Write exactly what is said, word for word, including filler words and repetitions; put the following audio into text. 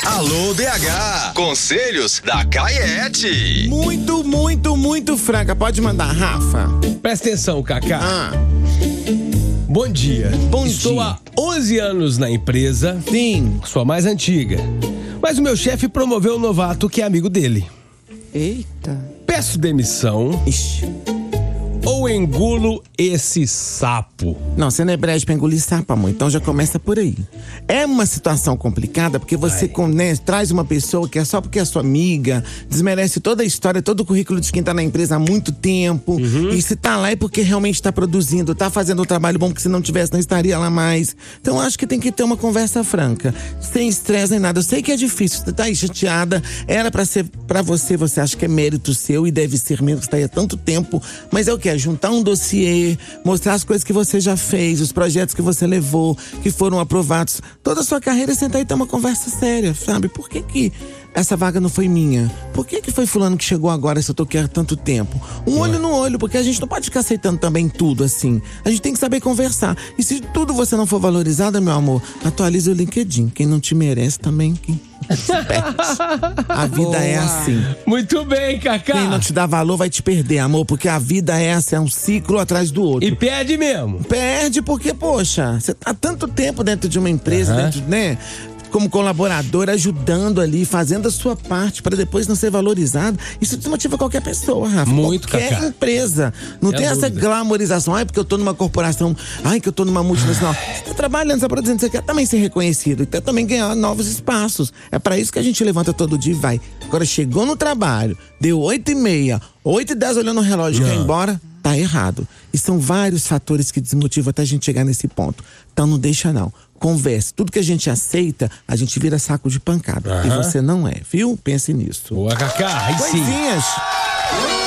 Alô D H, conselhos da Caiete. Muito, muito, muito franca. Pode mandar, Rafa. Presta atenção, Cacá. Ah, Bom dia. Bom Estou dia. há onze anos na empresa, sim. sou a mais antiga. Mas o meu chefe promoveu um novato que é amigo dele. Eita. Peço demissão Ixi. ou engulo esse sapo? Não, você não é brejo pra engolir sapo, amor. Então já começa por aí. É uma situação complicada porque você com, né, traz uma pessoa que é só porque é sua amiga, desmerece toda a história, todo o currículo de quem tá na empresa há muito tempo. Uhum. E se tá lá é porque realmente tá produzindo, tá fazendo um trabalho bom, porque se não tivesse não estaria lá mais. Então acho que tem que ter uma conversa franca, sem estresse nem nada. Eu sei que é difícil, você tá aí chateada, era pra ser pra você, você acha que é mérito seu e deve ser mesmo, que você tá aí há tanto tempo. Mas é o que? É juntar um dossiê, mostrar as coisas que você já fez, os projetos que você levou, que foram aprovados, toda a sua carreira, sentar e ter uma conversa séria, sabe? Por que que essa vaga não foi minha? Por que que foi fulano que chegou agora se eu tô aqui há tanto tempo? Um olho no olho, porque a gente não pode ficar aceitando também tudo assim. A gente tem que saber conversar. E se tudo você não for valorizada, meu amor, atualize o LinkedIn. Quem não te merece também, quem se perde. A vida Boa. é assim. Muito bem, Cacá. Quem não te dá valor vai te perder, amor, porque a vida é essa, é um ciclo atrás do outro. E perde mesmo. Perde porque, poxa, você tá há tanto tempo dentro de uma empresa, Uhum. dentro, né? Como colaborador, ajudando ali, fazendo a sua parte para depois não ser valorizado. Isso desmotiva qualquer pessoa, Rafa. Muito, qualquer Cacá. empresa. Não Sem tem essa dúvida. glamorização. Ai, porque eu tô numa corporação. Ai, que eu tô numa multinacional. Você tá trabalhando, você tá produzindo. Você quer também ser reconhecido e quer também ganhar novos espaços. É para isso que a gente levanta todo dia e vai. Agora, chegou no trabalho, deu oito e meia, oito e dez olhando o relógio e quer ir embora, tá errado. E são vários fatores que desmotivam até a gente chegar nesse ponto. Então não deixa não. Converse. Tudo que a gente aceita, a gente vira saco de pancada. Aham. E você não é, viu? Pense nisso. Boa, Cacá. Aí sim. Coisinhas.